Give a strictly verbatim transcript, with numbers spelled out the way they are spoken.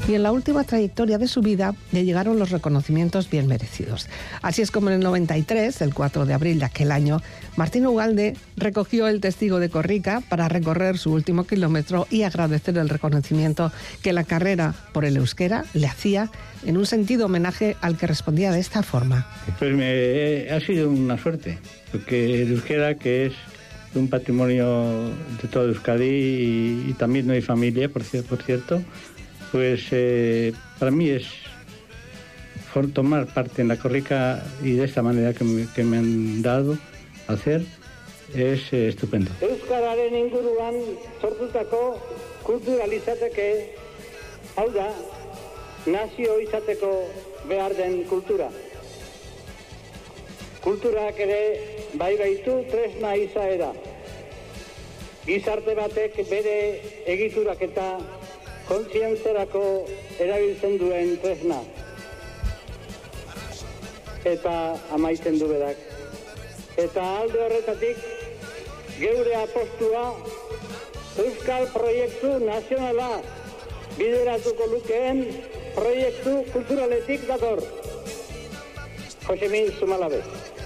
y en la última trayectoria de su vida le llegaron los reconocimientos bien merecidos. Así es como en el noventa y tres, el cuatro de abril de aquel año, Martín Ugalde recogió el testigo de Korrika para recorrer su último kilómetro y agradecer el reconocimiento que la carrera por el euskera le hacía, en un sentido homenaje al que respondía de esta forma. Pues me, ha sido una suerte, porque el euskera, que es un patrimonio de todo Euskadi y, y también no hay familia, por, por cierto, pues eh, para mí es por tomar parte en la Korrika y de esta manera que me, que me han dado a hacer es eh, estupendo. Euskararen inguruan sortutako kulturalizateke, hau da, nazio izateko behar den kultura. Kulturak ere bai baitu tresna izaera. Gizarte batek bere egiturak eta kontzientzerako erabiltzen duen tresna. Eta amaitzen du berak. Eta alde horretatik, geure apostua Euskal Proiektu Nazionala bideratuko lukeen proiektu kulturaletik dator. Josemin Zumalabe.